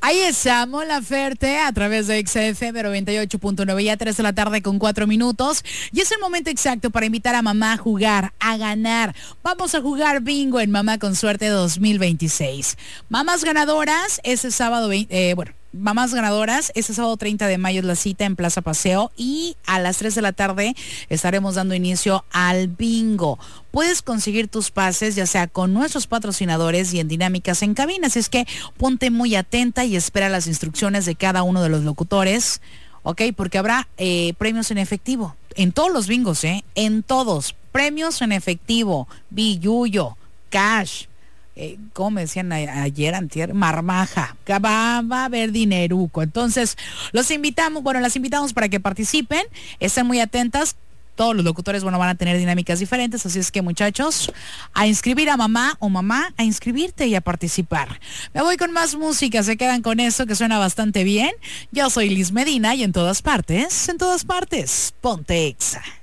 Ahí está, Mon Laferte a través de XFM 98.9, ya 3 de la tarde con 4 minutos. Y es el momento exacto para invitar a mamá a jugar, a ganar. Vamos a jugar bingo en Mamá con Suerte 2026. Mamás ganadoras, ese sábado, Mamás ganadoras, este sábado 30 de mayo es la cita en Plaza Paseo y a las 3 de la tarde estaremos dando inicio al bingo. Puedes conseguir tus pases ya sea con nuestros patrocinadores y en Dinámicas en Cabina, así es que ponte muy atenta y espera las instrucciones de cada uno de los locutores, ¿ok? Porque habrá premios en efectivo, en todos los bingos, en todos, premios en efectivo, billuyo, cash. Como me decían ayer, antier, marmaja, que va a haber dineruco. Entonces, las invitamos para que participen, estén muy atentas. Todos los locutores, van a tener dinámicas diferentes, así es que muchachos, a inscribir a mamá o mamá, a inscribirte y a participar. Me voy con más música, se quedan con eso que suena bastante bien. Yo soy Liz Medina y en todas partes, ponte Exa.